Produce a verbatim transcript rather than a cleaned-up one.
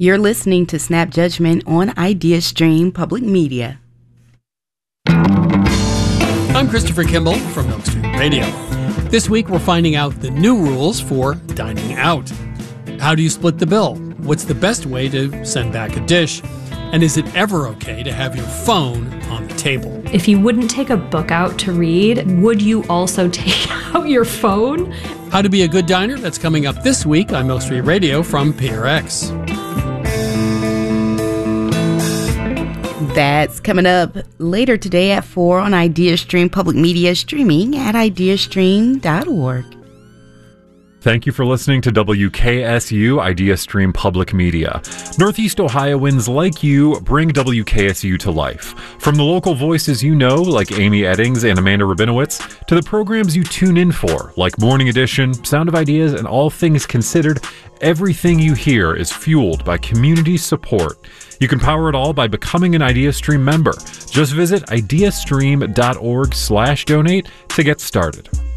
You're listening to Snap Judgment on IdeaStream Public Media. I'm Christopher Kimball from Milk Street Radio. This week we're finding out the new rules for dining out. How do you split the bill? What's the best way to send back a dish? And is it ever okay to have your phone on the table? If you wouldn't take a book out to read, would you also take out your phone? How to be a good diner? That's coming up this week on Milk Street Radio from P R X. That's coming up later today at four on IdeaStream Public Media, streaming at ideastream dot org. Thank you for listening to W K S U IdeaStream Public Media. Northeast Ohioans like you bring W K S U to life. From the local voices you know, like Amy Eddings and Amanda Rabinowitz, to the programs you tune in for, like Morning Edition, Sound of Ideas, and All Things Considered, everything you hear is fueled by community support. You can power it all by becoming an IdeaStream member. Just visit ideastream dot org slash donate to get started.